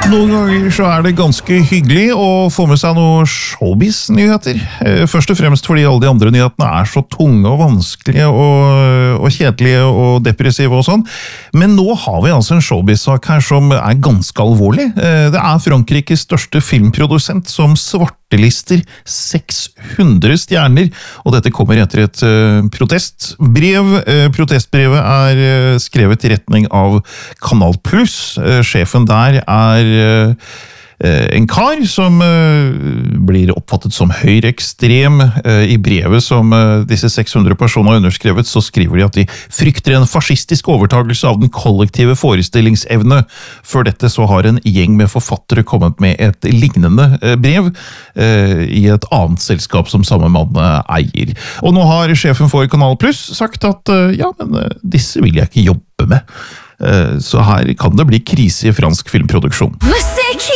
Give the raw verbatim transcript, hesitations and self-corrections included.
Noen ganger så er det ganske hyggelig å få med seg noen showbiz-nyheter. Eh, Først og fremst fordi alle de andre nyhetene er så tunge og vanskelige og, og kjedelige og depressive og sånn. Men nå har vi altså en showbiz-sak her som er ganske alvorlig. Eh, Det er Frankrikes største filmprodusent som svartelister seks hundre stjerner, og dette kommer etter et eh, protestbrev. Eh, Protestbrevet er eh, skrevet i retning av Kanal Plus. Eh, Sjefen der er eh, en kar som eh, blir oppfattet som høyreekstrem. Eh, I brevet som eh, disse seks hundre personer har underskrevet, så skriver de at de frykter en fascistisk overtagelse av den kollektive forestillingsevne. Før dette så har en gjeng med forfattere kommet med et lignende eh, brev eh, i et annet selskap som samme mann eh, eier. Og nå har sjefen for Kanal Plus sagt at eh, ja, men eh, disse vil jeg ikke jobbe med. Eh, Så her kan det bli krise i fransk filmproduksjon. Musikk